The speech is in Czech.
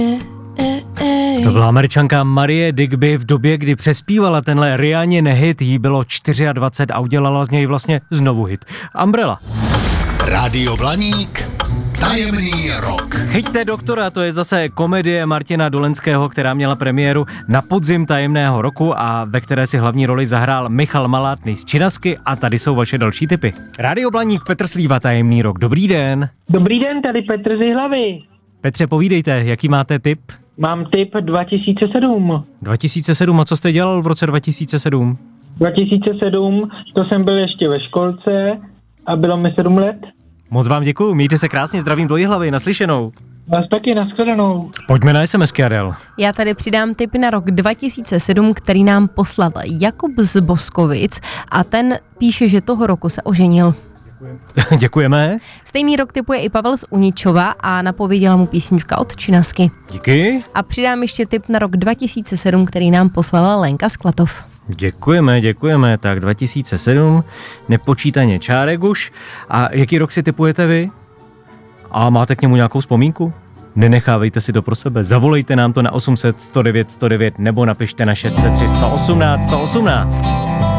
To byla Američanka Marie Digby v době, kdy přespívala tenhle Rihanně nehit, jí bylo 24 a udělala z něj vlastně znovu hit. Umbrella. Rádio Blaník, tajemný rok. Chyťte doktora, to je zase komedie Martina Dolenského, která měla premiéru na podzim tajemného roku a ve které si hlavní roli zahrál Michal Malátný z Činasky a tady jsou vaše další tipy. Rádio Blaník, Petr Slíva, tajemný rok. Dobrý den. Dobrý den, tady Petr z Jihlavy. Petře, povídejte, jaký máte tip? Mám tip 2007. 2007, a co jste dělal v roce 2007? 2007, to jsem byl ještě ve školce a bylo mi 7 let. Moc vám děkuju, mějte se krásně, zdravím do Jihlavy, naslyšenou. Vás taky, nashledanou. Pojďme na SMS-ky, Adel. Já tady přidám tip na rok 2007, který nám poslal Jakub z Boskovic a ten píše, že toho roku se oženil. Děkujeme. Stejný rok tipuje i Pavel z Uničova a napověděla mu písnička od Činasky. Díky. A přidám ještě tip na rok 2007, který nám poslala Lenka z Klatov. Děkujeme. Tak 2007, nepočítaně čárek už. A jaký rok si tipujete vy? A máte k němu nějakou vzpomínku? Nenechávejte si to pro sebe. Zavolejte nám to na 800 109 109 nebo napište na 600 318 118.